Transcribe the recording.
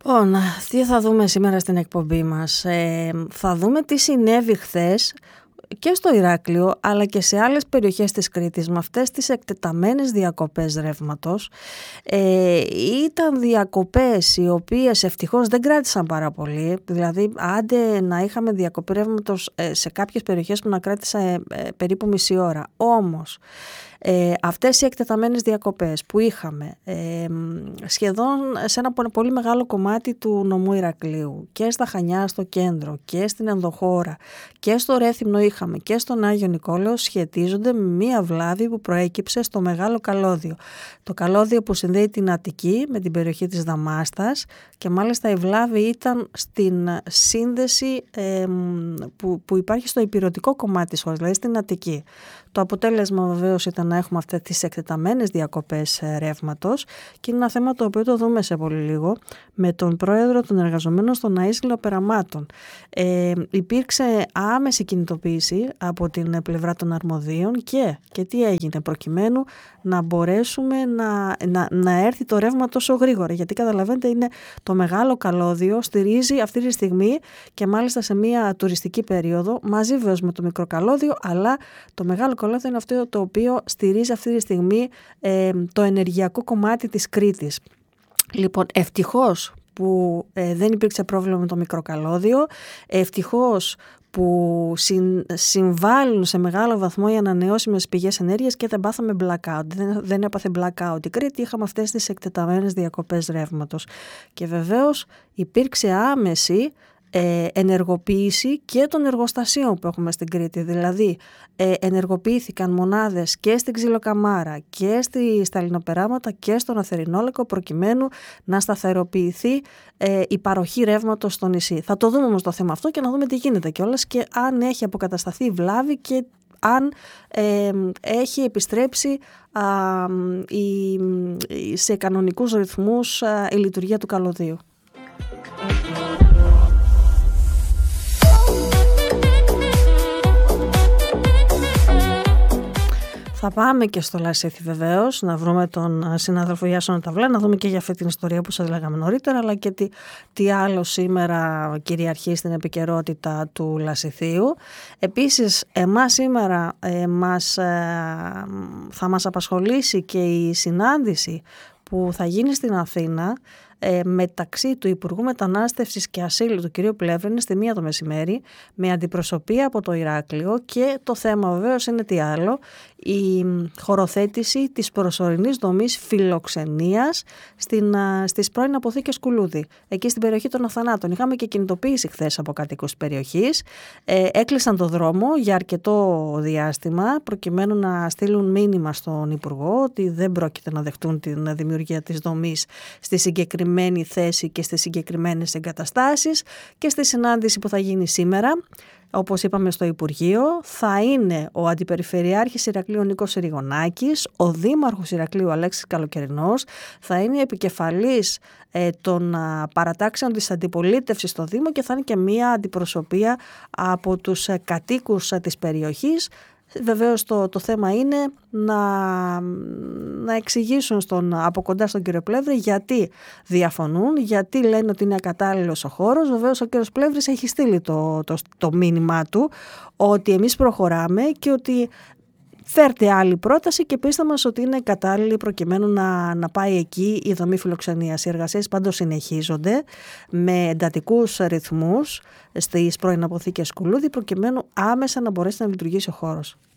Τι θα δούμε σήμερα στην εκπομπή μας? Θα δούμε τι συνέβη χθες και στο Ηράκλειο αλλά και σε άλλες περιοχές της Κρήτης με αυτές τις εκτεταμένες διακοπές ρεύματος. Ήταν διακοπές οι οποίες ευτυχώς δεν κράτησαν πάρα πολύ, δηλαδή άντε να είχαμε διακοπή ρεύματος σε κάποιες περιοχές που να κράτησε περίπου μισή ώρα. Όμως αυτές οι εκτεταμένες διακοπές που είχαμε σχεδόν σε ένα πολύ μεγάλο κομμάτι του νομού Ηρακλείου και στα Χανιά στο κέντρο και στην ενδοχώρα και στο Ρέθυμνο είχαμε και στον Άγιο Νικόλαο, σχετίζονται με μία βλάβη που προέκυψε στο Μεγάλο Καλώδιο. Το καλώδιο που συνδέει την Αττική με την περιοχή της Δαμάστας, και μάλιστα η βλάβη ήταν στην σύνδεση που υπάρχει στο ηπειρωτικό κομμάτι της χώρας, δηλαδή στην Αττική. Το αποτέλεσμα βεβαίως ήταν να έχουμε αυτές τις εκτεταμένες διακοπές ρεύματος και είναι ένα θέμα το οποίο το δούμε σε πολύ λίγο με τον πρόεδρο των εργαζομένων στον Αΐσγυλο Περαμάτων. Υπήρξε άμεση κινητοποίηση από την πλευρά των αρμοδίων και τι έγινε προκειμένου να μπορέσουμε να έρθει το ρεύμα τόσο γρήγορα, γιατί καταλαβαίνετε είναι το Μεγάλο Καλώδιο, στηρίζει αυτή τη στιγμή και μάλιστα σε μια τουριστική περίοδο μαζί βέβαια με το Μικρό Καλώδιο, αλλά το Μεγάλο Καλώδιο είναι αυτό το οποίο στηρίζει αυτή τη στιγμή το ενεργειακό κομμάτι της Κρήτης. Λοιπόν, ευτυχώς που δεν υπήρξε πρόβλημα με το Μικρό Καλώδιο, ευτυχώς που συμβάλλουν σε μεγάλο βαθμό οι ανανεώσιμες πηγές ενέργειας και δεν πάθαμε blackout. Δεν έπαθε blackout η Κρήτη, είχαμε αυτές τις εκτεταμένες διακοπές ρεύματος. Και βεβαίως υπήρξε άμεση ενεργοποίηση και των εργοστασίων που έχουμε στην Κρήτη. Δηλαδή ενεργοποιήθηκαν μονάδες και στην Ξυλοκαμάρα και στα Λινοπεράματα και στον Αθερινόλεκο προκειμένου να σταθεροποιηθεί η παροχή ρεύματος στο νησί. Θα το δούμε όμως το θέμα αυτό και να δούμε τι γίνεται κιόλας και αν έχει αποκατασταθεί η βλάβη και αν έχει επιστρέψει σε κανονικούς ρυθμούς η λειτουργία του καλωδίου. Θα πάμε και στο Λασίθι βεβαίως, να βρούμε τον συνάδελφο Ιάσονα Ταβλά, να δούμε και για αυτή την ιστορία που σας λέγαμε νωρίτερα, αλλά και τι άλλο σήμερα κυριαρχεί στην επικαιρότητα του Λασιθίου. Επίσης, εμάς σήμερα θα μας απασχολήσει και η συνάντηση που θα γίνει στην Αθήνα μεταξύ του Υπουργού Μετανάστευσης και Ασύλου του κ. Πλεύρη στη 1 το μεσημέρι με αντιπροσωπεία από το Ηράκλειο και το θέμα βεβαίως είναι τι άλλο, η χωροθέτηση της προσωρινής δομής φιλοξενίας στις πρώην αποθήκες Κουλούδη, εκεί στην περιοχή των Αθανάτων. Είχαμε και κινητοποίηση χθες από κατοίκους της περιοχής, έκλεισαν το δρόμο για αρκετό διάστημα προκειμένου να στείλουν μήνυμα στον Υπουργό ότι δεν πρόκειται να δεχτούν την δημιουργία της δομής στη συγκεκριμένη θέση και στις συγκεκριμένες εγκαταστάσεις. Και στη συνάντηση που θα γίνει σήμερα, όπως είπαμε στο Υπουργείο, θα είναι ο Αντιπεριφερειάρχης Ηρακλείου Νίκος Ριγωνάκης, ο Δήμαρχος Ηρακλείου Αλέξης Καλοκαιρινός, θα είναι η επικεφαλής των παρατάξεων της αντιπολίτευσης στο Δήμο και θα είναι και μία αντιπροσωπεία από τους κατοίκους της περιοχής. Βεβαίως το θέμα είναι να εξηγήσουν από κοντά στον κύριο Πλεύρη γιατί διαφωνούν, γιατί λένε ότι είναι ακατάλληλος ο χώρος. Βεβαίως ο κύριος Πλεύρης έχει στείλει το μήνυμά του ότι εμείς προχωράμε και ότι φέρτε άλλη πρόταση και πείστε μας ότι είναι κατάλληλη προκειμένου να πάει εκεί η δομή φιλοξενίας. Οι εργασίες πάντως συνεχίζονται με εντατικούς ρυθμούς στις πρώην αποθήκες Κουλούδη προκειμένου άμεσα να μπορέσει να λειτουργήσει ο χώρος.